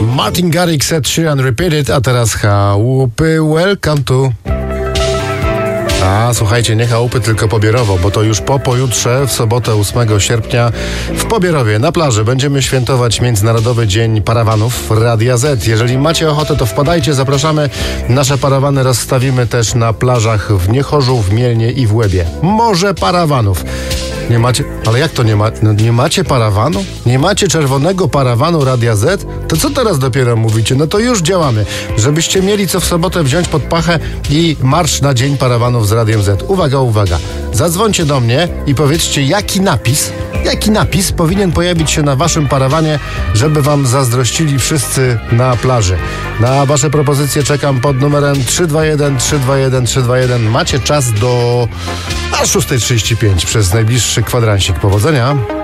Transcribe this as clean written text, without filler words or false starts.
Martin Garrix said Sheeran repeated, a teraz chałupy, welcome to... Słuchajcie, nie chałupy, tylko Pobierowo, bo to już po pojutrze, w sobotę 8 sierpnia w Pobierowie na plaży będziemy świętować Międzynarodowy Dzień Parawanów Radia Z. Jeżeli macie ochotę, to wpadajcie, zapraszamy. Nasze parawany rozstawimy też na plażach w Niechorzu, w Mielnie i w Łebie. Morze parawanów. Nie macie? Ale jak to nie ma? No, nie macie parawanu? Nie macie czerwonego parawanu Radia Z? To co teraz dopiero mówicie? No to już działamy. Żebyście mieli co w sobotę wziąć pod pachę i marsz na Dzień Parawanów z Radiem Z. Uwaga, uwaga. Zadzwońcie do mnie i powiedzcie, jaki napis powinien pojawić się na waszym parawanie, żeby wam zazdrościli wszyscy na plaży. Na wasze propozycje czekam pod numerem 321 321 321. Macie czas do 6:35 przez najbliższy kwadransik. Powodzenia!